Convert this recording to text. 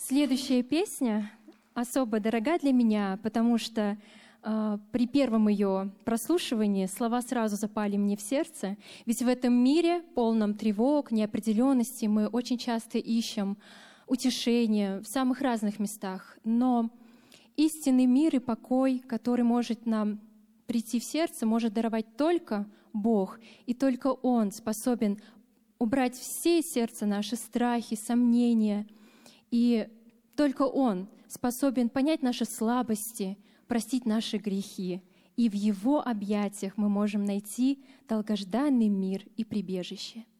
Следующая песня особо дорога для меня, потому что при первом ее прослушивании слова сразу запали мне в сердце. Ведь в этом мире, полном тревог, неопределенности, мы очень часто ищем утешение в самых разных местах. Но истинный мир и покой, который может нам прийти в сердце, может даровать только Бог. И только Он способен убрать все из сердца наши страхи, сомнения. И только Он способен понять наши слабости, простить наши грехи. И в Его объятиях мы можем найти долгожданный мир и прибежище.